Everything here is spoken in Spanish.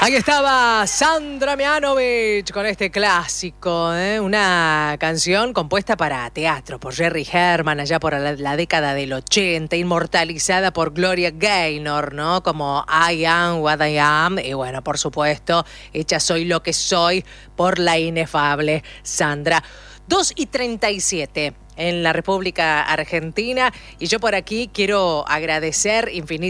Ahí estaba Sandra Mianovich con este clásico, una canción compuesta para teatro por Jerry Herman allá por la década del 80, inmortalizada por Gloria Gaynor, ¿no? Como I Am What I Am, y bueno, por supuesto, hecha Soy lo que soy por la inefable Sandra. 2:37 en la República Argentina, y yo por aquí quiero agradecer infinitamente